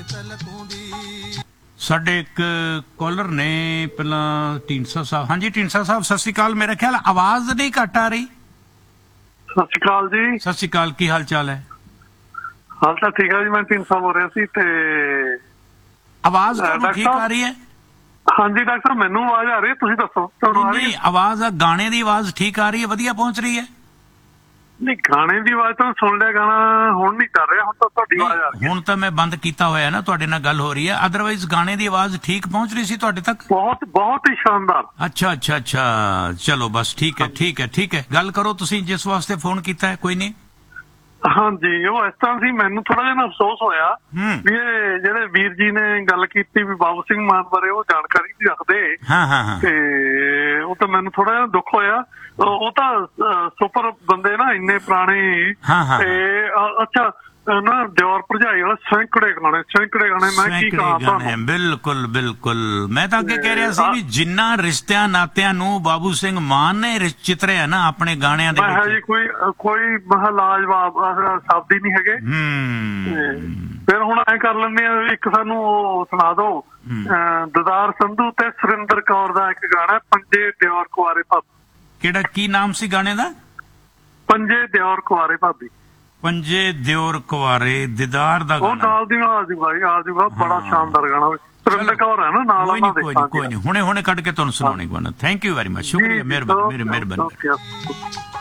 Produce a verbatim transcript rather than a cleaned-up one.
ਸਾਡੇ ਇੱਕ ਕਾਲਰ ਨੇ ਪਹਿਲਾਂ ਢੀਂਡਸਾ ਸਾਹਿਬ। ਹਾਂਜੀ ਢੀਂਡਸਾ ਸਾਹਿਬ ਸਤਿ ਸ਼੍ਰੀ ਅਕਾਲ। ਮੇਰਾ ਖਿਆਲ ਆਵਾਜ਼ ਨਹੀਂ ਘੱਟ ਆ ਰਹੀ। ਸਤਿ ਸ਼੍ਰੀ ਅਕਾਲ ਜੀ। ਸਤਿ ਸ਼੍ਰੀ ਅਕਾਲ, ਕੀ ਹਾਲ ਚਾਲ ਹੈ? ਹਾਲ ਤਾਂ ਠੀਕ ਹੈ ਜੀ। ਮੈਂ ਢੀਂਡਸਾ ਬੋਲ ਰਿਹਾ ਸੀ ਤੇ ਆਵਾਜ਼ ਤੁਹਾਨੂੰ ਠੀਕ ਆ ਰਹੀ ਹੈ? ਹਾਂਜੀ ਡਾਕਟਰ ਸਾਹਿਬ ਮੈਨੂੰ ਆਵਾਜ਼ ਆ ਰਹੀ ਹੈ, ਤੁਸੀਂ ਦੱਸੋ ਤੁਹਾਨੂੰ ਆ ਰਹੀ ਹੈ? ਆਵਾਜ਼ ਗਾਣੇ ਦੀ ਆਵਾਜ਼ ਠੀਕ ਆ ਰਹੀ ਹੈ, ਵਧੀਆ ਪਹੁੰਚ ਰਹੀ ਹੈ? ਨਹੀਂ ਗਾਣੇ ਦੀ ਆਵਾਜ਼ ਤਾਂ ਸੁਣ ਲਿਆ, ਗਾਣਾ ਹੁਣ ਨਹੀਂ ਕਰ ਰਿਹਾ, ਹੁਣ ਤਾਂ ਤੁਹਾਡੀ ਆਵਾਜ਼ ਆ ਰਹੀ ਹੈ। ਹੁਣ ਤਾਂ ਮੈਂ ਬੰਦ ਕੀਤਾ ਹੋਇਆ ਨਾ, ਤੁਹਾਡੇ ਨਾਲ ਗੱਲ ਹੋ ਰਹੀ ਹੈ, ਅਦਰਵਾਈਜ਼ ਗਾਣੇ ਦੀ ਆਵਾਜ਼ ਠੀਕ ਪਹੁੰਚ ਰਹੀ ਸੀ ਤੁਹਾਡੇ ਤੱਕ? ਬਹੁਤ ਬਹੁਤ ਹੀ ਸ਼ਾਨਦਾਰ। ਅੱਛਾ ਅੱਛਾ ਅੱਛਾ, ਚਲੋ ਬਸ ਠੀਕ ਹੈ ਠੀਕ ਹੈ ਠੀਕ ਹੈ। ਗੱਲ ਕਰੋ ਤੁਸੀਂ ਜਿਸ ਵਾਸਤੇ ਫੋਨ ਕੀਤਾ ਹੈ। ਕੋਈ ਨਹੀਂ। ਹਾਂਜੀ ਉਹ ਇਸ ਤਰ੍ਹਾਂ ਸੀ, ਮੈਨੂੰ ਥੋੜਾ ਜਿਹਾ ਅਫਸੋਸ ਹੋਇਆ ਵੀ ਇਹ ਜਿਹੜੇ ਵੀਰ ਜੀ ਨੇ ਗੱਲ ਕੀਤੀ ਵੀ ਬਾਬੂ ਸਿੰਘ ਮਾਨ ਬਾਰੇ ਉਹ ਜਾਣਕਾਰੀ ਨਹੀਂ ਰੱਖਦੇ, ਤੇ ਉਹ ਤਾਂ ਮੈਨੂੰ ਥੋੜਾ ਜਿਹਾ ਦੁੱਖ ਹੋਇਆ। ਉਹ ਤਾਂ ਸੁਪਰ ਬੰਦੇ ਨਾ, ਇੰਨੇ ਪੁਰਾਣੇ। ਤੇ ਅੱਛਾ ਨਾ ਦਿਓਰ ਭਰਜਾਈ ਵਾਲਾ ਸੈਂਕੜੇ ਗਾਣੇ ਸੈਂਕੜੇ ਗਾਣੇ ਮੈਂ ਕੀ ਕਹਾਂ ਤੁਹਾਨੂੰ। ਬਿਲਕੁਲ ਬਿਲਕੁਲ, ਮੈਂ ਤਾਂ ਅੱਗੇ ਕਹਿ ਰਿਹਾ ਸੀ ਵੀ ਜਿੰਨਾ ਰਿਸ਼ਤਿਆਂ ਨਾਤਿਆਂ ਨੂੰ ਬਾਬੂ ਸਿੰਘ ਮਾਨ ਨੇ ਚਿਤਰਿਆ ਨਾ ਆਪਣੇ ਗਾਣਿਆਂ ਦੇ ਵਿੱਚ, ਜੀ ਕੋਈ ਕੋਈ ਮਹਾਲਾਜਵਾਬ ਸ਼ਬਦ ਹੀ ਨਹੀਂ ਹੈਗੇ। ਫਿਰ ਹੁਣ ਐ ਕਰ ਲੈਂਦੇ ਆ, ਇੱਕ ਸਾਨੂੰ ਉਹ ਸੁਣਾ ਦੋ ਦਦਾਰ ਸੰਧੂ ਤੇ ਸੁਰਿੰਦਰ ਕੌਰ ਦਾ ਇੱਕ ਗਾਣਾ ਪੰਜੇ ਦਿਓਰ ਕੁਆਰੇ ਭਾਬੀ। ਕਿਹੜਾ, ਕੀ ਨਾਮ ਸੀ ਗਾਣੇ ਦਾ? ਪੰਜੇ ਦਿਓਰ ਕੁਆਰੇ ਭਾਬੀ। ਪੰਜੇ ਦਿਓਰ ਕੁਆਰੇ ਦੀਦਾਰ ਦਾ ਗਾਣਾ। ਉਹ ਨਾਲ ਦੀ ਨਾਲ ਦੀ ਭਾਈ ਆ ਜੂਗਾ, ਬੜਾ ਸ਼ਾਨਦਾਰ ਗਾਣਾ। ਸੁਰਿੰਦਰ ਕੌਰ ਹੈ ਨਾ ਨਾਲ ਉਹਨਾਂ ਦੇ। ਕੋਈ ਨਹੀਂ, ਹੁਣੇ ਹੁਣੇ ਕੱਢ ਕੇ ਤੁਹਾਨੂੰ ਸੁਣਾਉਣੀ ਪੈਣਾ। ਥੈਂਕ ਯੂ ਵੈਰੀ ਮਚ, ਸ਼ੁਕਰੀਆ, ਮਿਹਰਬਾਨੀ, ਮਿਹਰਬਾਨੀ।